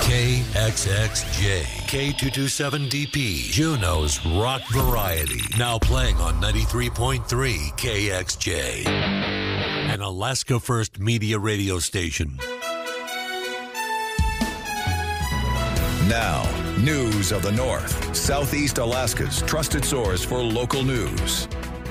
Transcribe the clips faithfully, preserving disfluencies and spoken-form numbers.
K X X J, K two twenty-seven D P, Juneau's rock variety. Now playing on ninety-three point three K X J, an Alaska First Media radio station. Now, news of the North, Southeast Alaska's trusted source for local news.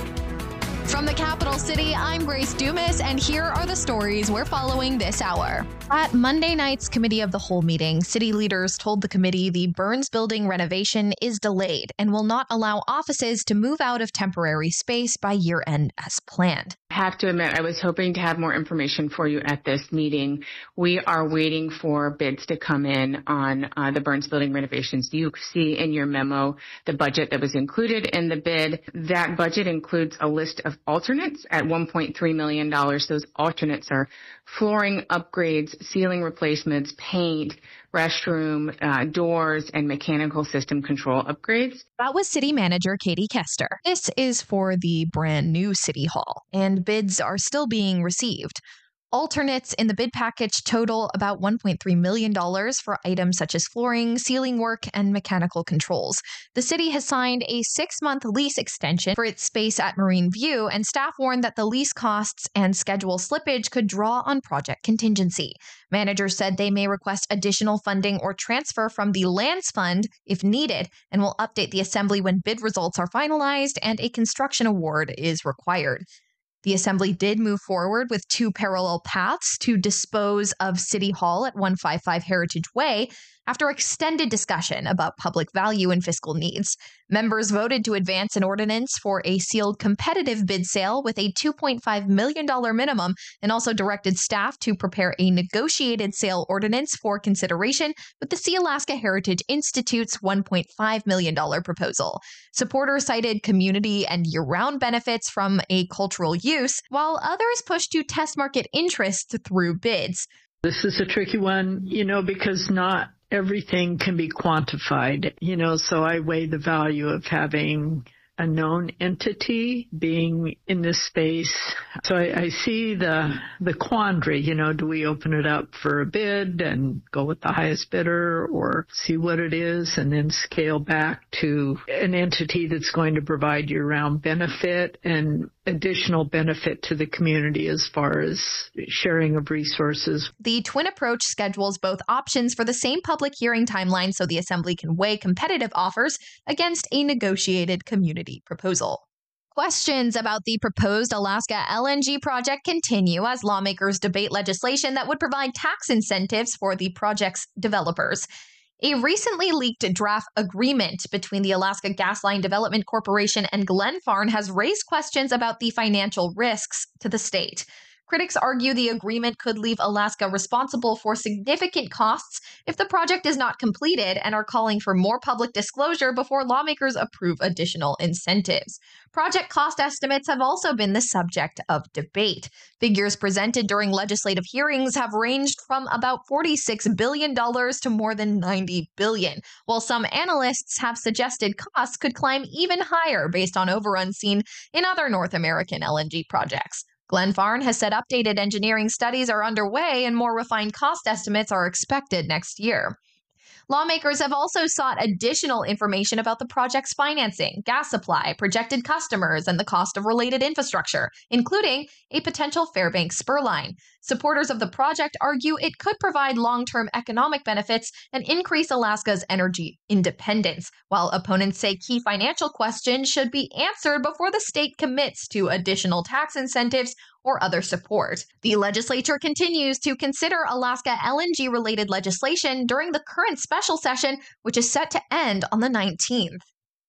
From the capital city, I'm Grace Dumas, and here are the stories we're following this hour. At Monday night's Committee of the Whole meeting, city leaders told the committee the Burns Building renovation is delayed and will not allow offices to move out of temporary space by year end as planned. I have to admit, I was hoping to have more information for you at this meeting. We are waiting for bids to come in on uh, the Burns Building renovations. You see in your memo the budget that was included in the bid. That budget includes a list of alternates at one point three million dollars. Those alternates are flooring upgrades, ceiling replacements, paint, restroom, uh, doors, and mechanical system control upgrades. That was City Manager Katie Kester. This is for the brand new City Hall, and bids are still being received. Alternates in the bid package total about one point three million dollars for items such as flooring, ceiling work, and mechanical controls. The city has signed a six-month lease extension for its space at Marine View, and staff warned that the lease costs and schedule slippage could draw on project contingency. Managers said they may request additional funding or transfer from the Lands Fund if needed, and will update the Assembly when bid results are finalized and a construction award is required. The Assembly did move forward with two parallel paths to dispose of City Hall at one fifty-five Heritage Way after extended discussion about public value and fiscal needs. Members voted to advance an ordinance for a sealed competitive bid sale with a two point five million dollars minimum, and also directed staff to prepare a negotiated sale ordinance for consideration with the Sealaska Heritage Institute's one point five million dollars proposal. Supporters cited community and year-round benefits from a cultural use, while others pushed to test market interest through bids. This is a tricky one, you know, because not everything can be quantified, you know, so I weigh the value of having a known entity being in this space. So I, I see the the quandary, you know, do we open it up for a bid and go with the highest bidder, or see what it is and then scale back to an entity that's going to provide year-round benefit and additional benefit to the community as far as sharing of resources. The twin approach schedules both options for the same public hearing timeline so the Assembly can weigh competitive offers against a negotiated community proposal. Questions about the proposed Alaska L N G project continue as lawmakers debate legislation that would provide tax incentives for the project's developers. A recently leaked draft agreement between the Alaska Gasline Development Corporation and Glenfarne has raised questions about the financial risks to the state. Critics argue the agreement could leave Alaska responsible for significant costs if the project is not completed, and are calling for more public disclosure before lawmakers approve additional incentives. Project cost estimates have also been the subject of debate. Figures presented during legislative hearings have ranged from about forty-six billion dollars to more than ninety billion dollars, while some analysts have suggested costs could climb even higher based on overruns seen in other North American L N G projects. Glenfarne has said updated engineering studies are underway and more refined cost estimates are expected next year. Lawmakers have also sought additional information about the project's financing, gas supply, projected customers, and the cost of related infrastructure, including a potential Fairbanks spur line. Supporters of the project argue it could provide long-term economic benefits and increase Alaska's energy independence, while opponents say key financial questions should be answered before the state commits to additional tax incentives or other support. The legislature continues to consider Alaska L N G-related legislation during the current special session, which is set to end on the nineteenth.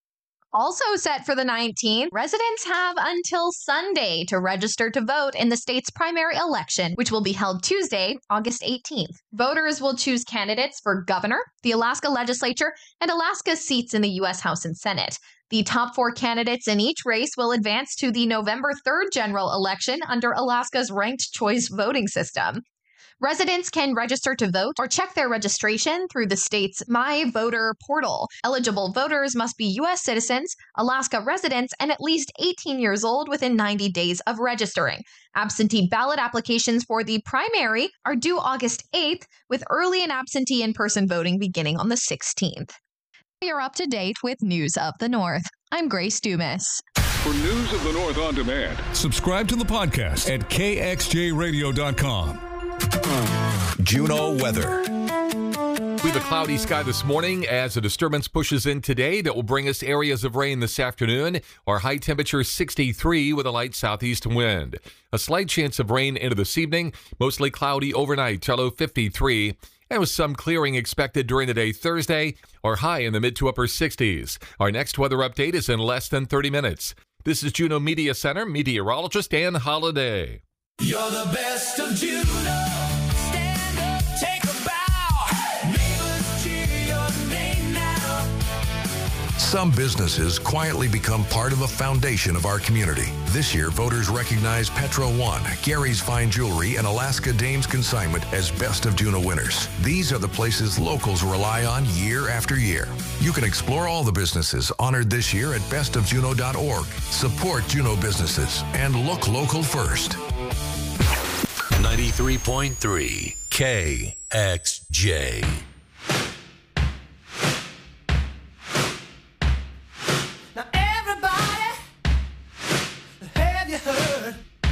Also set for the nineteenth, residents have until Sunday to register to vote in the state's primary election, which will be held Tuesday, August eighteenth. Voters will choose candidates for governor, the Alaska legislature, and Alaska's seats in the U S House and Senate. The top four candidates in each race will advance to the November third general election under Alaska's ranked choice voting system. Residents can register to vote or check their registration through the state's My Voter portal. Eligible voters must be U S citizens, Alaska residents, and at least eighteen years old within ninety days of registering. Absentee ballot applications for the primary are due August eighth, with early and absentee in-person voting beginning on the sixteenth. You're up to date with News of the North. I'm Grace Dumas. For News of the North on demand, subscribe to the podcast at K X J radio dot com. Juneau weather. We have a cloudy sky this morning as a disturbance pushes in today that will bring us areas of rain this afternoon. Our high temperature sixty-three with a light southeast wind. A slight chance of rain into this evening, mostly cloudy overnight, low fifty-three. And with some clearing expected during the day Thursday, our high in the mid to upper sixties. Our next weather update is in less than thirty minutes. This is Juneau Media Center meteorologist Ann Holiday. You're the best of Juneau. Stand up, take a bow. Neighbors cheer your name now. Some businesses quietly become part of a foundation of our community. This year, voters recognize Petro One, Gary's Fine Jewelry, and Alaska Dames Consignment as Best of Juneau winners. These are the places locals rely on year after year. You can explore all the businesses honored this year at best of juneau dot org. Support Juneau businesses and look local first. ninety-three point three K X J.